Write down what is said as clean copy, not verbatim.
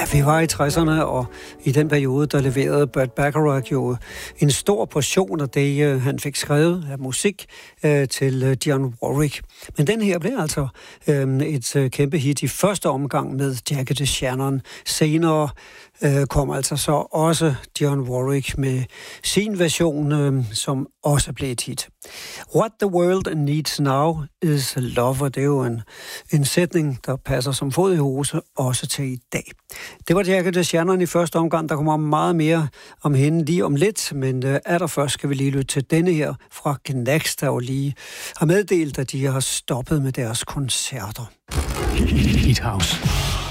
vi var i 60'erne, og i den periode, der leverede Burt Bacharach jo en stor portion af det, han fik skrevet af musik til Dionne Warwick. Men den her blev altså et kæmpe hit i første omgang med Jagged as Shannon. Senere kom altså så også Dionne Warwick med sin version, som også blev et hit. What the world needs now is love, og det er jo en sætning, der passer som fod i hose også til i dag. Det var Jagged as Shannon i første omgang. Der kommer meget mere om hende lige om lidt, men allerførst skal vi lige lytte til denne her fra Gnags, der jo lige har meddelt, at de har stoppet med deres koncerter. Hit House.